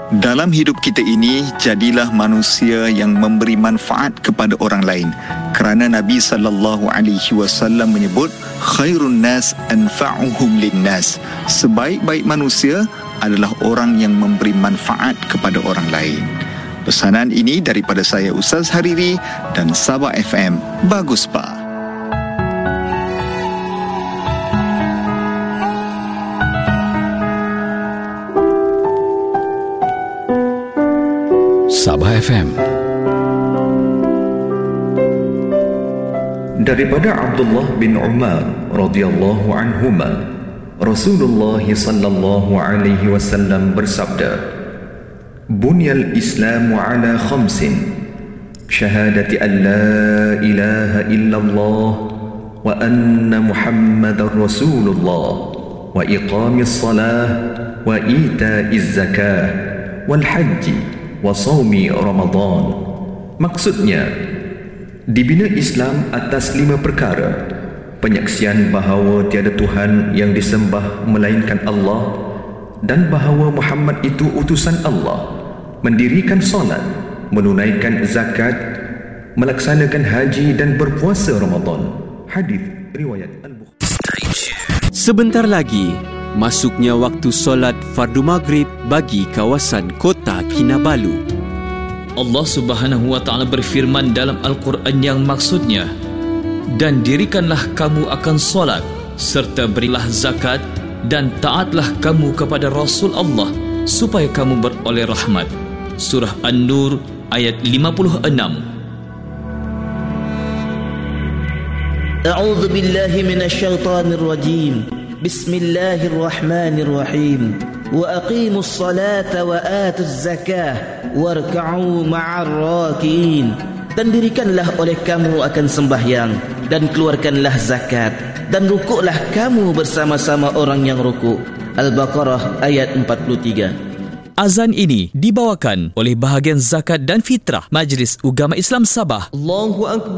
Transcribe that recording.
Dalam hidup kita ini, jadilah manusia yang memberi manfaat kepada orang lain. Kerana Nabi SAW menyebut, khairun nas anfa'uhum linnas. Sebaik-baik manusia adalah orang yang memberi manfaat kepada orang lain. Pesanan ini daripada saya Ustaz Hariri dan Sabah FM. Bagus Pak. Sabah FM. Daripada Abdullah bin Umar radhiyallahu anhuma, Rasulullah sallallahu alaihi wasallam bersabda, "Bunyal Islamu ala khamsin, syahadati an la ilaha illallah wa anna Muhammadar Rasulullah wa iqamis salah wa ita'iz zakah wal hajji wa sawmi Ramadan." Maksudnya, dibina Islam atas 5 perkara: penyaksian bahawa tiada Tuhan yang disembah melainkan Allah dan bahawa Muhammad itu utusan Allah, mendirikan solat, menunaikan zakat, melaksanakan haji dan berpuasa Ramadan. Hadis riwayat Al-Bukhari. Sebentar lagi masuknya waktu solat fardu maghrib bagi kawasan kota Kinabalu. Allah Subhanahu wa taala berfirman dalam Al-Quran yang maksudnya, "Dan dirikanlah kamu akan solat serta berilah zakat dan taatlah kamu kepada Rasul Allah supaya kamu beroleh rahmat." Surah An-Nur ayat 56. A'udzu billahi minasyaitonir rajim. Bismillahirrahmanirrahim. Wa aqimus salata wa atuz zakah warka'u ma'ar rakiin. Dan dirikanlah oleh kamu akan sembahyang dan keluarkanlah zakat dan rukuklah kamu bersama-sama orang yang rukuk. Al-Baqarah ayat 43. Azan ini dibawakan oleh bahagian zakat dan fitrah Majlis Ugama Islam Sabah. Allahu Akbar.